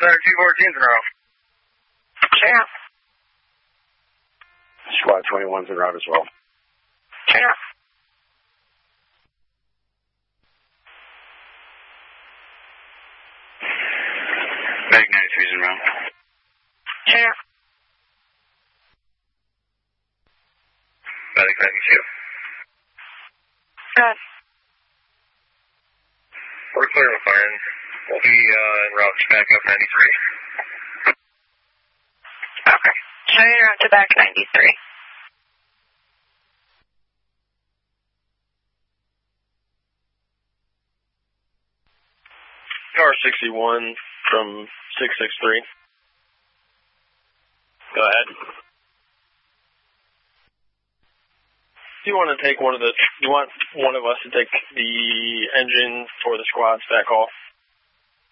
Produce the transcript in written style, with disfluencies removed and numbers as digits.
Center 214's en route. Clear. Squad 21's en route as well. Clear. Mag 93's en route. Clear. Medic 92. Good. We're clear of firing. We'll be en route to back up 93. Okay. Show you route to back 93. R61 from 663. Go ahead. You want one of us to take the engine for the squad stack off?